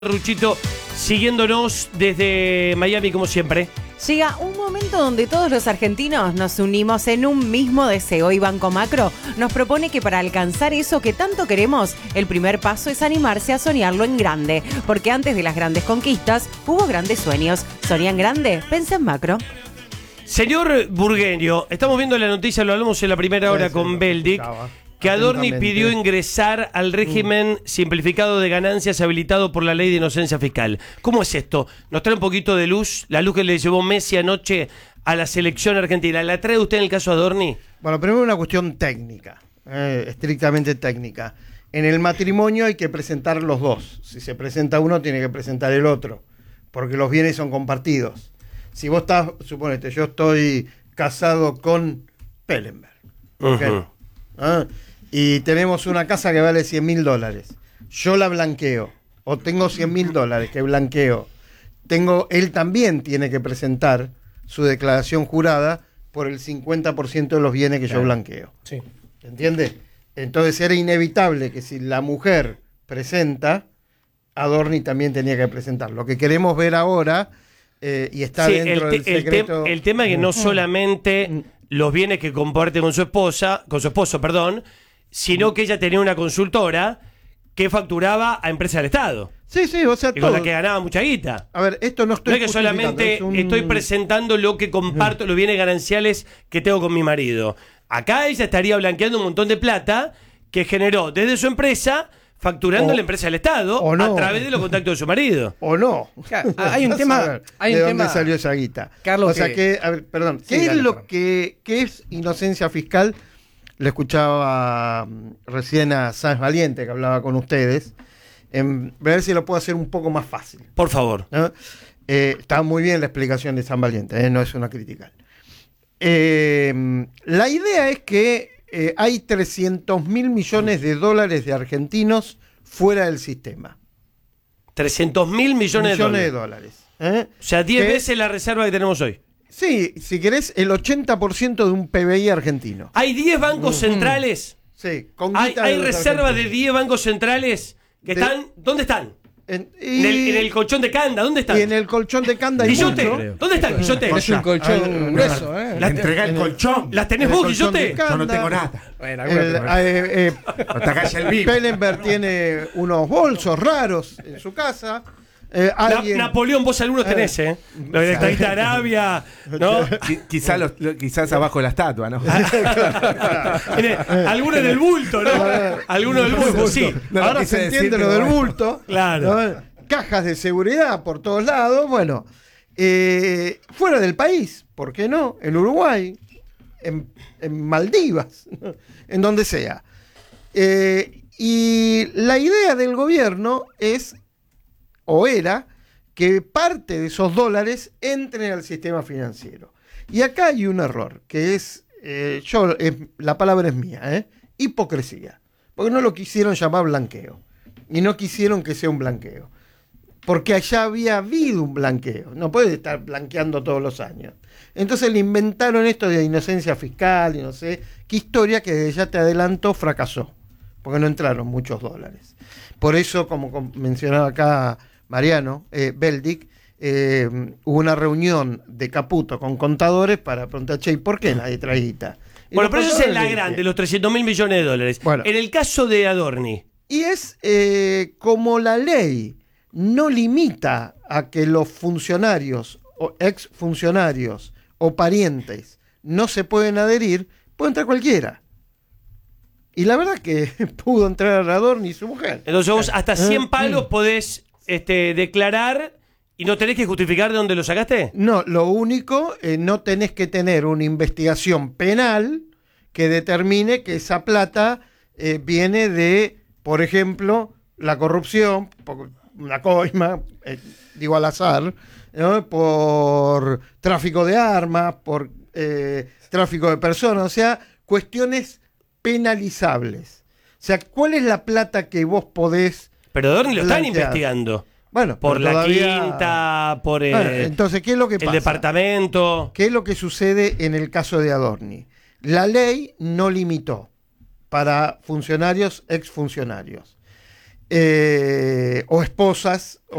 Ruchito, siguiéndonos desde Miami como siempre. Llega un momento donde todos los argentinos nos unimos en un mismo deseo y Banco Macro nos propone que para alcanzar eso que tanto queremos, el primer paso es animarse a soñarlo en grande, porque antes de las grandes conquistas hubo grandes sueños. ¿Soñan grande? Pensa en Macro. Señor Burgueño, estamos viendo la noticia, lo hablamos en la primera hora con Beldic, que Adorni pidió ingresar al régimen simplificado de ganancias habilitado por la ley de inocencia fiscal. ¿Cómo es esto? Nos trae un poquito de luz, la luz que le llevó Messi anoche a la selección argentina. ¿La trae usted en el caso Adorni? Bueno, primero una cuestión técnica, estrictamente técnica. En el matrimonio hay que presentar los dos. Si se presenta uno, tiene que presentar el otro, porque los bienes son compartidos. Si vos estás, suponete, yo estoy casado con Pellenberg, ¿okay? Y tenemos una casa que vale $100.000. Yo la blanqueo, o tengo $100.000 que blanqueo. Él también tiene que presentar su declaración jurada por el 50% de los bienes que yo blanqueo. Sí. ¿Entiendes? Entonces era inevitable que si la mujer presenta, Adorni también tenía que presentar. Lo que queremos ver ahora, y está dentro del secreto... El tema es que no solamente los bienes que comparte con su esposo, sino que ella tenía una consultora que facturaba a empresas del Estado. Sí, o sea, y con la que ganaba mucha guita. A ver, esto no estoy... No es que solamente estoy presentando lo que comparto, los bienes gananciales que tengo con mi marido. Acá ella estaría blanqueando un montón de plata que generó desde su empresa, facturando a la empresa del Estado, a través de los contactos de su marido. O no. Hay un tema... ¿De dónde salió esa guita? Carlos, o sea que, a ver, perdón, ¿qué es lo que es inocencia fiscal? Le escuchaba recién a Sáenz Valiente, que hablaba con ustedes. A ver si lo puedo hacer un poco más fácil. Por favor. ¿No? Está muy bien la explicación de Sáenz Valiente, no es una crítica. La idea es que hay 300.000 millones de dólares de argentinos fuera del sistema. 300.000 millones de dólares. O sea, 10 veces la reserva que tenemos hoy. Sí, si querés, el 80% de un PBI argentino. Hay 10 bancos centrales. Sí, con hay reservas de 10 bancos centrales que están... ¿Dónde están? En el colchón de Canda, ¿dónde están? Y en el colchón de Canda hay Guillote, mucho. ¿dónde está el Guillote? Es un colchón grueso, Entrega el colchón. ¿Las tenés vos, Guillote? Yo no tengo nada. Bueno, Pellenberg tiene unos bolsos raros en su casa. Napoleón, vos algunos tenés, Lo de Taita Arabia, ¿no? Quizás abajo de la estatua, ¿no? Algunos en el bulto, ¿no? Algunos del bulto, sí. Ahora se entiende lo del bulto. Claro. ¿No? Cajas de seguridad por todos lados. Bueno, fuera del país, ¿por qué no? En Uruguay, en Maldivas, en donde sea. Y la idea del gobierno es, o era, que parte de esos dólares entren al sistema financiero. Y acá hay un error, que es, la palabra es mía, hipocresía. Porque no lo quisieron llamar blanqueo. Y no quisieron que sea un blanqueo. Porque allá había habido un blanqueo. No puede estar blanqueando todos los años. Entonces le inventaron esto de inocencia fiscal y no sé qué historia que desde ya te adelanto fracasó. Porque no entraron muchos dólares. Por eso, como mencionaba acá Mariano, Beldic, hubo una reunión de Caputo con contadores para preguntar, che, ¿por qué nadie trae guita? Bueno, pero eso es la grande, los 300.000 millones de dólares. Bueno, en el caso de Adorni. Y es como la ley no limita a que los funcionarios, o exfuncionarios o parientes no se pueden adherir, puede entrar cualquiera. Y la verdad que pudo entrar Adorni y su mujer. Entonces vos hasta 100 palos podés declarar y no tenés que justificar de dónde lo sacaste. No, lo único, no tenés que tener una investigación penal que determine que esa plata viene de, por ejemplo, la corrupción, una coima, digo al azar, ¿no? Por tráfico de armas, por tráfico de personas, o sea, cuestiones penalizables. O sea, ¿cuál es la plata que vos podés... Pero Adorni lo están investigando. Bueno, por la quinta, por entonces, ¿qué es lo que pasa? El departamento. ¿Qué es lo que sucede en el caso de Adorni? La ley no limitó para funcionarios, exfuncionarios. o esposas